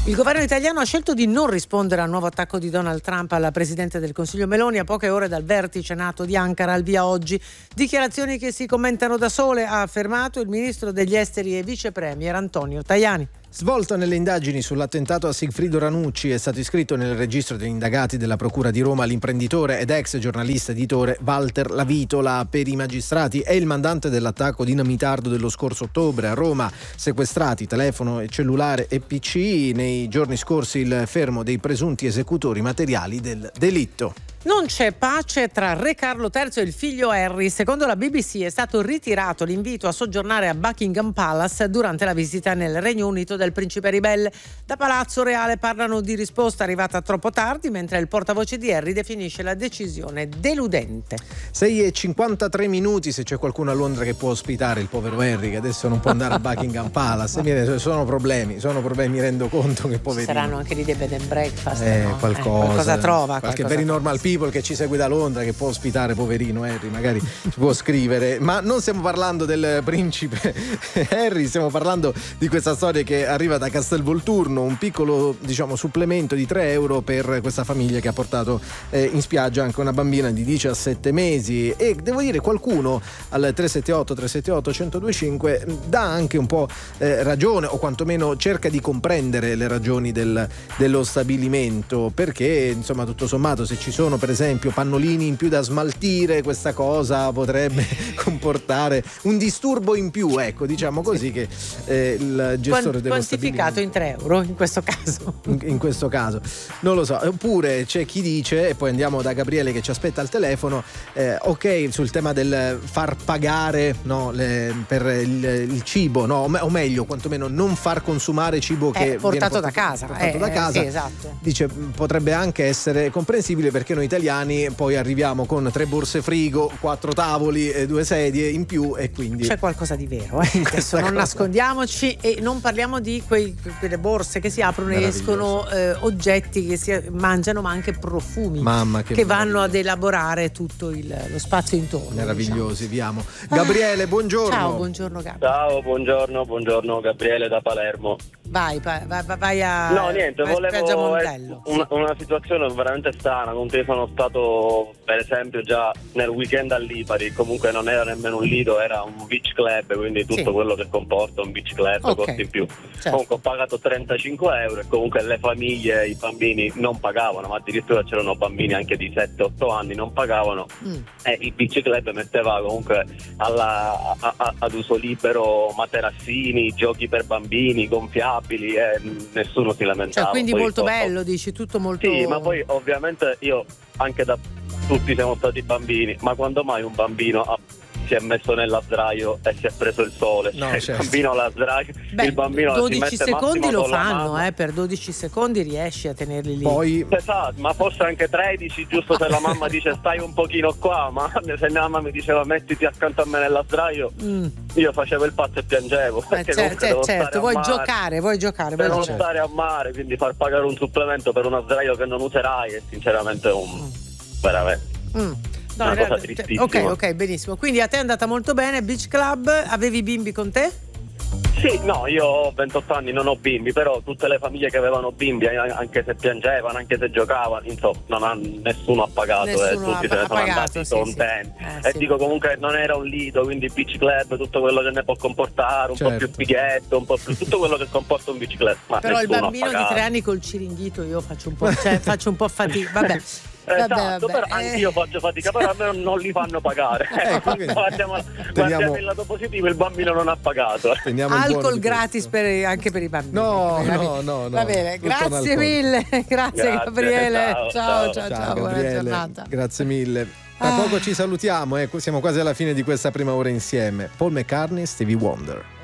Il governo italiano ha scelto di non rispondere al nuovo attacco di Donald Trump alla Presidente del Consiglio Meloni a poche ore dal vertice NATO di Ankara al via oggi. Dichiarazioni che si commentano da sole, ha affermato il ministro degli esteri e vice premier Antonio Tajani. Svolta nelle indagini sull'attentato a Sigfrido Ranucci, è stato iscritto nel registro degli indagati della Procura di Roma l'imprenditore ed ex giornalista editore Walter Lavitola. Per i magistrati è il mandante dell'attacco dinamitardo dello scorso ottobre a Roma. Sequestrati telefono, cellulare e PC. Nei giorni scorsi il fermo dei presunti esecutori materiali del delitto. Non c'è pace tra Re Carlo III e il figlio Harry. Secondo la BBC è stato ritirato l'invito a soggiornare a Buckingham Palace durante la visita nel Regno Unito del principe ribelle. Da Palazzo Reale parlano di risposta arrivata troppo tardi, mentre il portavoce di Harry definisce la decisione deludente. 6:53, se c'è qualcuno a Londra che può ospitare il povero Harry, che adesso non può andare a Buckingham Palace. Sono problemi, mi rendo conto che poverino. Ci saranno anche lì dei bed and breakfast, no? qualcosa trova. Qualche very normal people che ci segue da Londra, che può ospitare poverino Harry, magari ci può scrivere. Ma non stiamo parlando del principe Harry, stiamo parlando di questa storia che arriva da Castelvolturno, un piccolo supplemento di 3 euro per questa famiglia che ha portato in spiaggia anche una bambina di 17 mesi. E devo dire, qualcuno al 378 1025 dà anche un po' ragione, o quantomeno cerca di comprendere le ragioni dello stabilimento, perché insomma tutto sommato, se ci sono per esempio pannolini in più da smaltire, questa cosa potrebbe comportare un disturbo in più, ecco, diciamo così, che il gestore dello quantificato in 3 euro in questo caso. In questo caso non lo so. Oppure c'è chi dice, e poi andiamo da Gabriele che ci aspetta al telefono, ok, sul tema del far pagare, no, per il cibo, no, o meglio quantomeno non far consumare cibo che portato da casa. Sì, esatto. Dice potrebbe anche essere comprensibile, perché noi italiani poi arriviamo con 3 borse frigo, 4 tavoli e 2 sedie in più, e quindi c'è qualcosa di vero, adesso non nascondiamoci, e non parliamo di quelle borse che si aprono e escono oggetti che si mangiano, ma anche profumi che vanno ad elaborare tutto lo spazio intorno. Meravigliosi, viamo. Gabriele, buongiorno. Ciao, buongiorno Gabriele. Ciao, buongiorno, Gabriele da Palermo. Vai a No, niente, volevo una situazione veramente strana. Comunque sono stato per esempio già nel weekend a Lipari, comunque non era nemmeno un lido, era un beach club, quindi tutto quello che comporta un beach club costa in più. Certo. Comunque ho pagato 35 euro e comunque le famiglie, i bambini non pagavano, ma addirittura c'erano bambini anche di 7-8 anni non pagavano, e il beach club metteva comunque ad uso libero materassini, giochi per bambini gonfiabili, e nessuno si lamentava. Cioè, quindi poi molto bello, dici, tutto molto. Sì, ma poi ovviamente io anche tutti siamo stati bambini, ma quando mai un bambino si è messo nella sdraio e si è preso il sole? No, certo. Il bambino alla sdraio, il bambino 12 secondi lo fanno, mano. Per 12 secondi riesci a tenerli lì. Poi esatto, ma forse anche 13, giusto se la mamma dice stai un pochino qua, ma se la mamma mi diceva mettiti accanto a me nella sdraio, io facevo il pazzo e piangevo, perché certo, vuoi giocare, devo stare a mare, quindi far pagare un supplemento per uno sdraio che non userai è sinceramente veramente una cosa tristissima. Ok, benissimo. Quindi a te è andata molto bene, Beach Club, avevi bimbi con te? Sì, no, io ho 28 anni, non ho bimbi, però tutte le famiglie che avevano bimbi, anche se piangevano, anche se giocavano, insomma, nessuno ha pagato, tutti se ne sono andati contenti. E dico, comunque non era un lido, quindi beach club, tutto quello che ne può comportare, un po' più fighetto, un po' più tutto quello che comporta un beach club. Ma però il bambino di 3 anni col ciringhito io faccio un po' fatica, vabbè. Esatto, però anche io faccio fatica, però a me non li fanno pagare. Guardiamo il lato positivo, il bambino non ha pagato. Alcol gratis anche per i bambini. No. Va bene, grazie mille. Grazie Gabriele. Ciao, buona giornata. Grazie mille. Tra poco ci salutiamo, siamo quasi alla fine di questa prima ora insieme. Paul McCartney, Stevie Wonder.